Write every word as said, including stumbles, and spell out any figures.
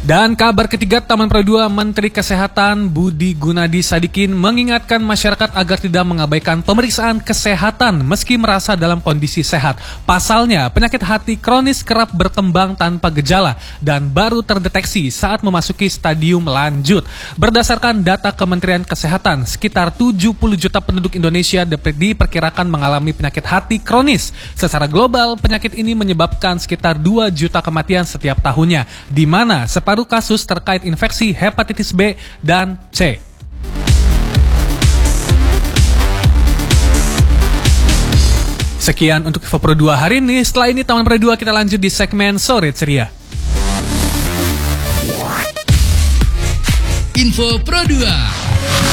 Dan kabar ketiga, Taman Pro dua, Menteri Kesehatan Budi Gunadi Sadikin mengingatkan masyarakat agar tidak mengabaikan pemeriksaan kesehatan meski merasa dalam kondisi sehat. Pasalnya, penyakit hati kronis kerap berkembang tanpa gejala dan baru terdeteksi saat memasuki stadium lanjut. Berdasarkan data Kementerian Kesehatan, sekitar tujuh puluh juta penduduk Indonesia diperkirakan mengalami penyakit hati kronis. Secara global, penyakit ini menyebabkan sekitar dua juta kematian setiap tahunnya, di mana separuh kasus terkait infeksi hepatitis B dan C. Sekian untuk Info Pro dua hari ini. Setelah ini Taman Pro dua kita lanjut di segmen Sore Ceria. Info Pro dua.